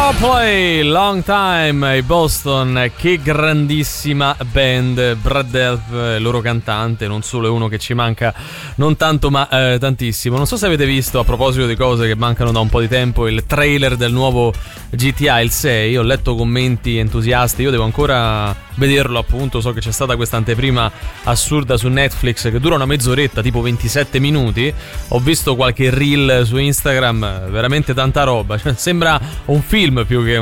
Coldplay, Long Time, i Boston, che grandissima band. Brad Delp, loro cantante, non solo è uno che ci manca non tanto ma tantissimo. Non so se avete visto, a proposito di cose che mancano da un po' di tempo, il trailer del nuovo GTA, il 6. Ho letto commenti entusiasti, io devo ancora vederlo, appunto. So che c'è stata questa anteprima assurda su Netflix che dura una mezz'oretta, tipo 27 minuti. Ho visto qualche reel su Instagram, veramente tanta roba, cioè, sembra un film più che